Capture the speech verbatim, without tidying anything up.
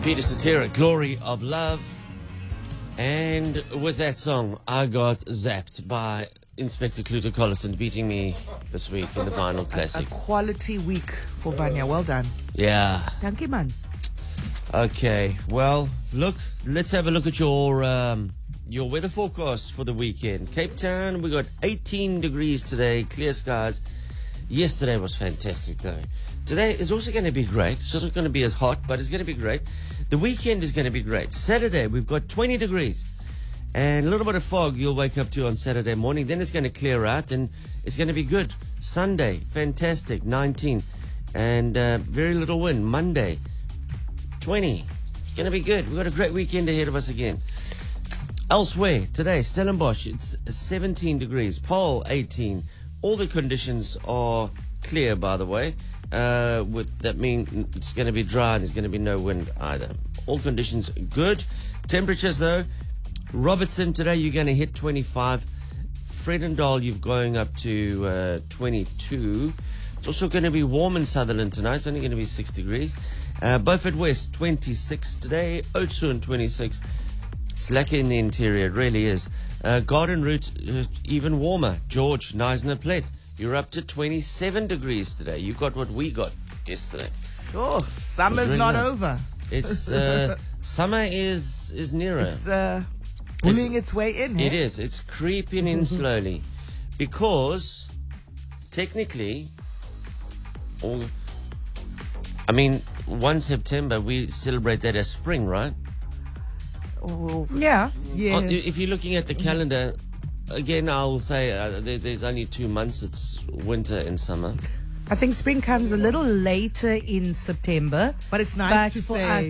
Peter Cetera, Glory of Love. And with that song, I got zapped by Inspector Cluter Collison beating me this week in the Vinyl Classic. A quality week for Vanya. Well done. Yeah. Thank you, man. Okay. Well, look, let's have a look at your um, your weather forecast for the weekend. Cape Town, we got eighteen degrees today, clear skies. Yesterday was fantastic, though. Today is also going to be great. It's not going to be as hot, but it's going to be great. The weekend is going to be great. Saturday, we've got twenty degrees. And a little bit of fog you'll wake up to on Saturday morning. Then it's going to clear out and it's going to be good. Sunday, fantastic, nineteen. And uh, very little wind. Monday, twenty. It's going to be good. We've got a great weekend ahead of us again. Elsewhere, today, Stellenbosch, it's seventeen degrees. Paarl, eighteen. All the conditions are clear, by the way. Uh, with that mean it's going to be dry and there's going to be no wind either. All conditions good. Temperatures, though, Robertson, today you're going to hit twenty-five. Fredendal, you're going up to uh, twenty-two. It's also going to be warm in Sutherland tonight. It's only going to be six degrees. Uh, Beaufort West, twenty-six today. Oudtshoorn, twenty-six. It's lucky in the interior, it really is. Uh, Garden Route, uh, even warmer. George, Knysna Plet, you're up to twenty-seven degrees today. You got what we got yesterday. Sure, summer's really not nice. over. It's uh, summer is is nearer. It's uh, bullying its, its way in. It eh? is. It's creeping in slowly, because technically, all, I mean, one September we celebrate that as spring, right? Oh, Yeah. yeah. Oh, if you're looking at the calendar, again, I'll say uh, there, there's only two months. It's winter and summer. I think spring comes a little later in September. But it's nice but to for say. us,